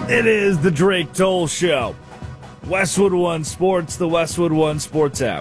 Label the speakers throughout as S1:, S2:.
S1: It is the Drake Toll Show. Westwood One Sports, the Westwood One Sports app.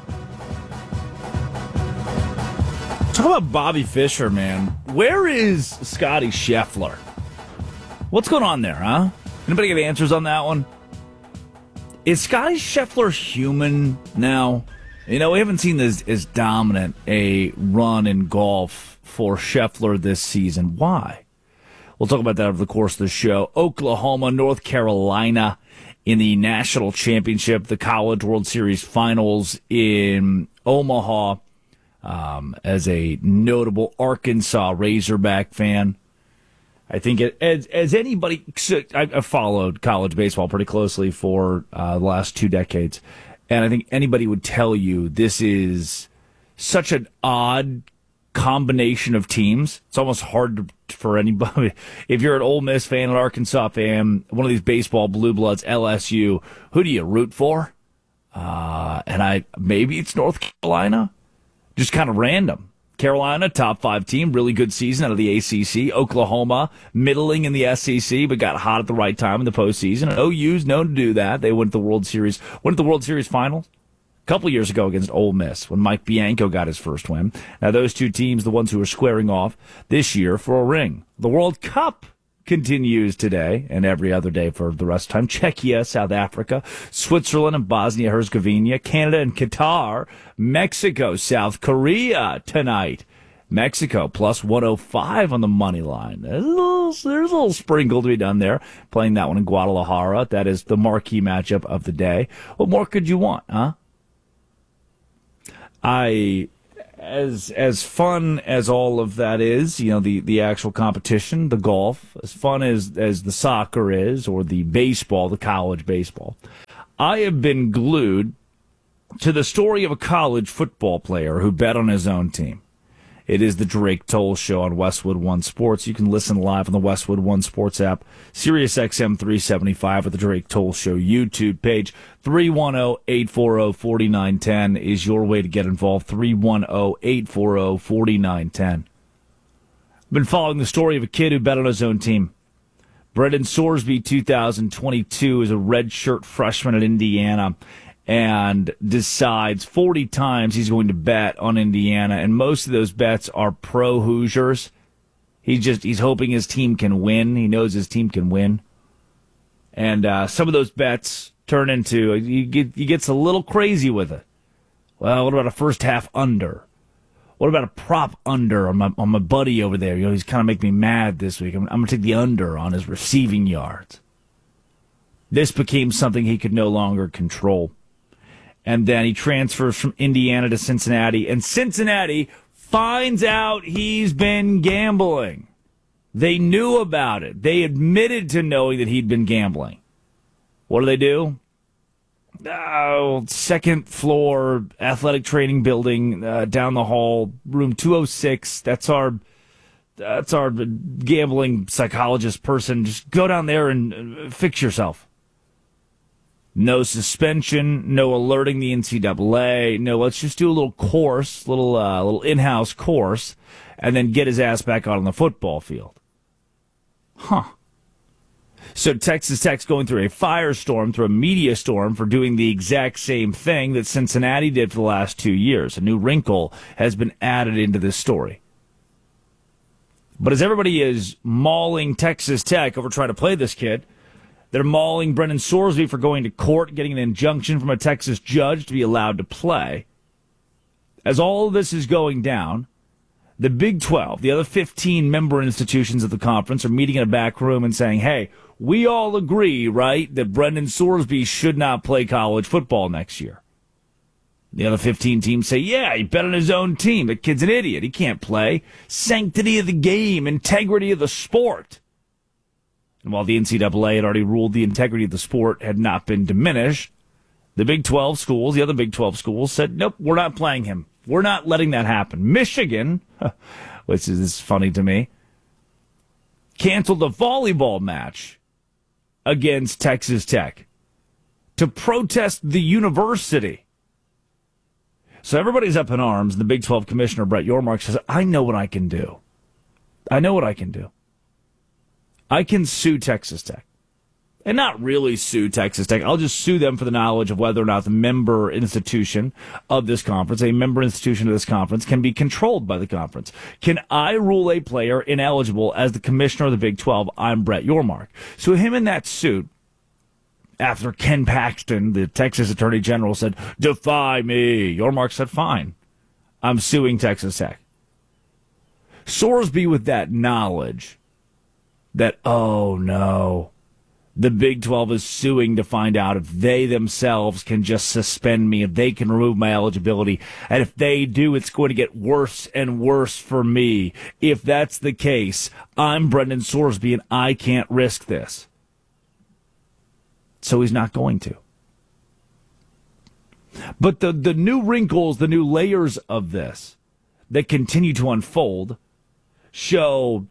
S1: Talk about Bobby Fischer, man. Where is Scotty Scheffler? What's going on there, huh? Anybody get answers on that one? Is Scotty Scheffler human now? You know, we haven't seen this as dominant a run in golf for Scheffler this season. Why? We'll talk about that over the course of the show. Oklahoma, North Carolina in the national championship, the College World Series finals in Omaha. As a notable Arkansas Razorback fan, I think as anybody, I've followed college baseball pretty closely for the last 2 decades, and I think anybody would tell you this is such an odd combination of teams. It's almost hard for anybody. If you're an Ole Miss fan, an Arkansas fan, one of these baseball blue bloods, LSU, who do you root for? And maybe it's North Carolina. Just kind of random. Carolina, top 5 team, really good season out of the ACC. Oklahoma, middling in the SEC, but got hot at the right time in the postseason. OU's known to do that. They went to the World Series finals a couple years ago against Ole Miss when Mike Bianco got his first win. Now those two teams, the ones who are squaring off this year for a ring. The World Cup continues today and every other day for the rest of the time. Czechia, South Africa, Switzerland and Bosnia-Herzegovina, Canada and Qatar, Mexico, South Korea tonight. Mexico plus 105 on the money line. There's a little sprinkle to be done there. Playing that one in Guadalajara. That is the marquee matchup of the day. What more could you want, huh? As fun as all of that is, you know, the actual competition, the golf, as fun as the soccer is, or the baseball, the college baseball, I have been glued to the story of a college football player who bet on his own team. It is the Drake Toll Show on Westwood One Sports. You can listen live on the Westwood One Sports app, Sirius XM 375 at the Drake Toll Show YouTube page. 310-840-4910 is your way to get involved. 310-840-4910. I've been following the story of a kid who bet on his own team. Brendan Sorsby, 2022, is a redshirt freshman at Indiana, and decides 40 times he's going to bet on Indiana, and most of those bets are pro Hoosiers. He's hoping his team can win. He knows his team can win. And some of those bets turn into, he gets a little crazy with it. Well, what about a first half under? What about a prop under on my buddy over there? You know, he's kind of making me mad this week. I'm going to take the under on his receiving yards. This became something he could no longer control. And then he transfers from Indiana to Cincinnati, and Cincinnati finds out he's been gambling. They knew about it. They admitted to knowing that he'd been gambling. What do? Second floor athletic training building down the hall, room 206. That's our gambling psychologist person. Just go down there and fix yourself. No suspension, no alerting the NCAA. No, let's just do a little course, little in-house course, and then get his ass back out on the football field. Huh. So Texas Tech's going through a firestorm, through a media storm for doing the exact same thing that Cincinnati did for the last 2 years. A new wrinkle has been added into this story. But as everybody is mauling Texas Tech over trying to play this kid, they're mauling Brendan Sorsby for going to court, getting an injunction from a Texas judge to be allowed to play. As all of this is going down, the Big 12, the other 15 member institutions of the conference, are meeting in a back room and saying, hey, we all agree, right, that Brendan Sorsby should not play college football next year. The other 15 teams say, yeah, he bet on his own team. The kid's an idiot. He can't play. Sanctity of the game, integrity of the sport. And while the NCAA had already ruled the integrity of the sport had not been diminished, the Big 12 schools, the other Big 12 schools, said, nope, we're not playing him. We're not letting that happen. Michigan, which is funny to me, canceled a volleyball match against Texas Tech to protest the university. So everybody's up in arms. The Big 12 commissioner, Brett Yormark, says, I know what I can do. I can sue Texas Tech. and not really sue Texas Tech. I'll just sue them for the knowledge of whether or not the member institution of this conference, a member institution of this conference, can be controlled by the conference. Can I rule a player ineligible as the commissioner of the Big 12? I'm Brett Yormark. So him in that suit, after Ken Paxton, the Texas Attorney General, said, defy me, Yormark said, fine, I'm suing Texas Tech. Sorsby, with that knowledge that, oh no, the Big 12 is suing to find out if they themselves can just suspend me, if they can remove my eligibility, and if they do, it's going to get worse and worse for me. If that's the case, I'm Brendan Sorsby, and I can't risk this. So he's not going to. But the new wrinkles, the new layers of this that continue to unfold show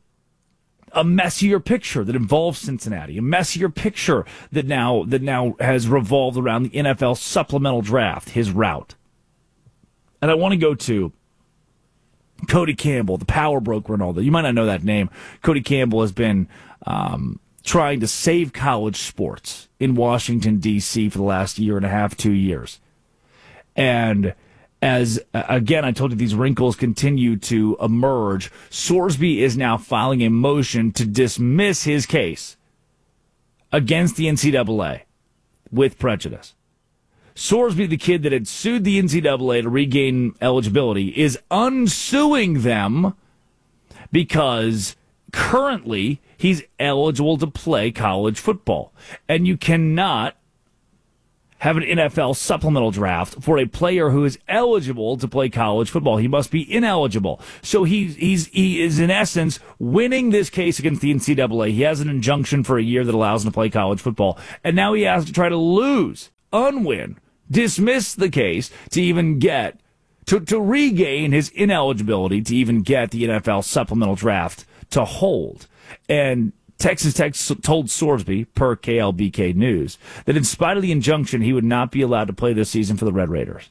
S1: a messier picture that involves Cincinnati, a messier picture that now has revolved around the NFL supplemental draft, his route. And I want to go to Cody Campbell, the power broker and all that. You might not know that name. Cody Campbell has been trying to save college sports in Washington, D.C. for the last year and a half, 2 years. And as, again, I told you these wrinkles continue to emerge, Sorsby is now filing a motion to dismiss his case against the NCAA with prejudice. Sorsby, the kid that had sued the NCAA to regain eligibility, is unsuing them because currently he's eligible to play college football. And you cannot have an NFL supplemental draft for a player who is eligible to play college football. He must be ineligible. So he is in essence winning this case against the NCAA. He has an injunction for a year that allows him to play college football. And now he has to try to lose, unwin, dismiss the case to even get, to regain his ineligibility to even get the NFL supplemental draft to hold. And Texas Tech told Sorsby, per KLBK News, that in spite of the injunction, he would not be allowed to play this season for the Red Raiders.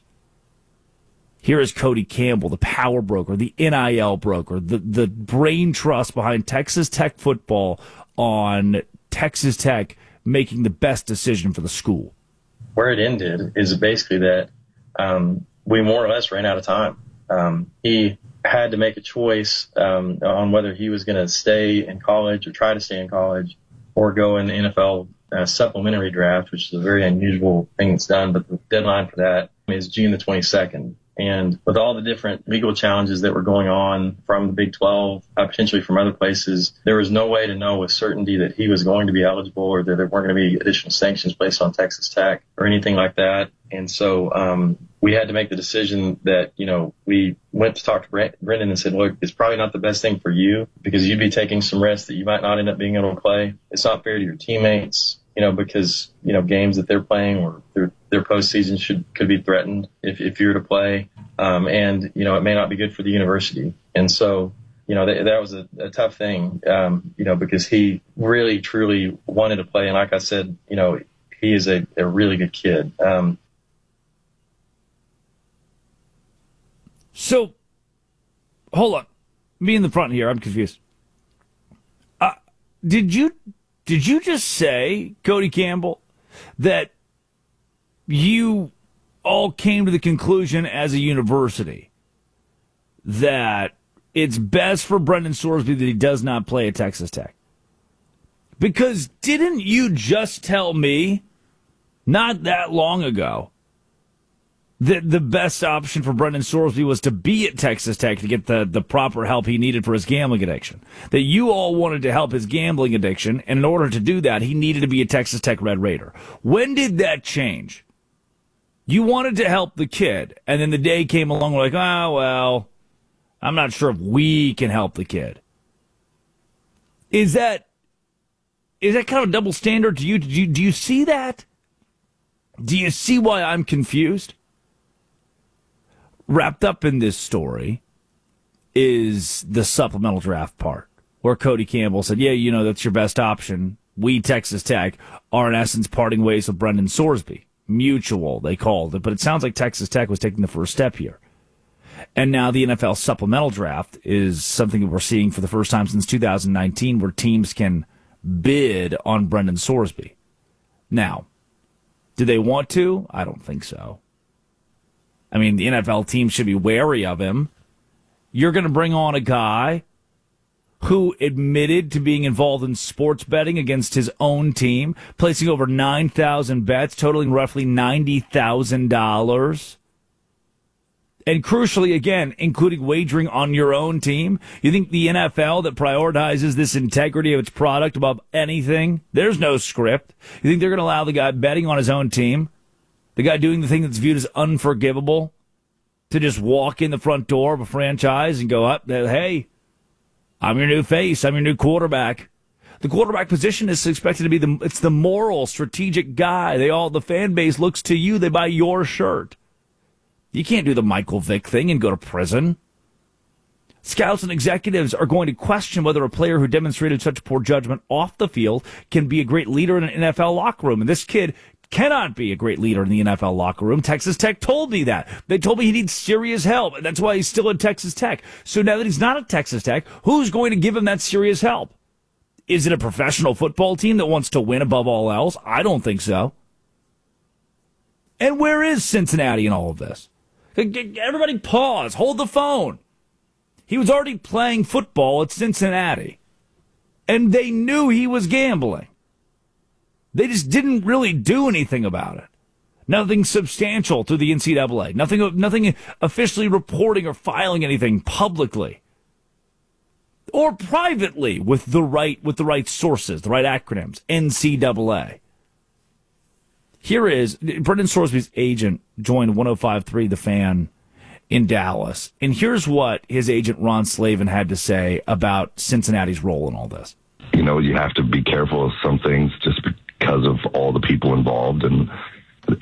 S1: Here is Cody Campbell, the power broker, the NIL broker, the brain trust behind Texas Tech football, on Texas Tech making the best decision for the school.
S2: Where it ended is basically that we more or less ran out of time. He had to make a choice on whether he was going to stay in college or try to stay in college or go in the NFL supplementary draft, which is a very unusual thing that's done. But the deadline for that is June the 22nd. And with all the different legal challenges that were going on from the Big 12, potentially from other places, there was no way to know with certainty that he was going to be eligible or that there weren't going to be additional sanctions placed on Texas Tech or anything like that. And so we had to make the decision that, we went to talk to Brendan and said, look, it's probably not the best thing for you because you'd be taking some risks that you might not end up being able to play. It's not fair to your teammates, because, games that they're playing or their postseason could be threatened if you were to play. And, it may not be good for the university. And so, that was a tough thing, because he really, truly wanted to play. And like I said, he is a really good kid.
S1: So, hold on. Me in the front here, I'm confused. Did you just say, Cody Campbell, that you all came to the conclusion as a university that it's best for Brendan Sorsby that he does not play at Texas Tech? Because didn't you just tell me not that long ago that the best option for Brendan Sorsby was to be at Texas Tech to get the proper help he needed for his gambling addiction? That you all wanted to help his gambling addiction, and in order to do that, he needed to be a Texas Tech Red Raider. When did that change? You wanted to help the kid, and then the day came along, we're like, oh, well, I'm not sure if we can help the kid. Is that kind of a double standard? Do you see that? Do you see why I'm confused? Wrapped up in this story is the supplemental draft part, where Cody Campbell said, yeah, that's your best option. We, Texas Tech, are in essence parting ways with Brendan Sorsby. Mutual, they called it, but it sounds like Texas Tech was taking the first step here. And now the NFL supplemental draft is something that we're seeing for the first time since 2019, where teams can bid on Brendan Sorsby. Now, do they want to? I don't think so. I mean, the NFL team should be wary of him. You're going to bring on a guy who admitted to being involved in sports betting against his own team, placing over 9,000 bets, totaling roughly $90,000. And crucially, again, including wagering on your own team. You think the NFL that prioritizes this integrity of its product above anything, there's no script. You think they're going to allow the guy betting on his own team, the guy doing the thing that's viewed as unforgivable, to just walk in the front door of a franchise and go up, hey, I'm your new face. I'm your new quarterback. The quarterback position is expected to be it's the moral, strategic guy. The fan base looks to you. They buy your shirt. You can't do the Michael Vick thing and go to prison. Scouts and executives are going to question whether a player who demonstrated such poor judgment off the field can be a great leader in an NFL locker room. And this kid cannot be a great leader in the NFL locker room. Texas Tech told me that. They told me he needs serious help, and that's why he's still at Texas Tech. So now that he's not at Texas Tech, who's going to give him that serious help? Is it a professional football team that wants to win above all else? I don't think so. And where is Cincinnati in all of this? Everybody pause. Hold the phone. He was already playing football at Cincinnati, and they knew he was gambling. They just didn't really do anything about it. Nothing substantial through the NCAA. Nothing officially reporting or filing anything publicly or privately with the right sources, the right acronyms. NCAA. Here is Brendan Sorsby's agent joined 105.3 The Fan in Dallas, and here's what his agent Ron Slavin had to say about Cincinnati's role in all this.
S3: You know, you have to be careful of some things just because of all the people involved, and